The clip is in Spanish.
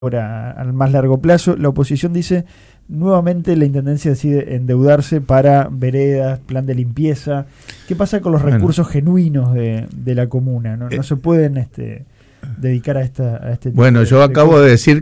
ahora al más largo plazo. La oposición dice nuevamente la intendencia decide endeudarse para veredas, plan de limpieza. ¿Qué pasa con los recursos genuinos de la comuna? No se pueden dedicar a este tipo Bueno, yo acabo de decir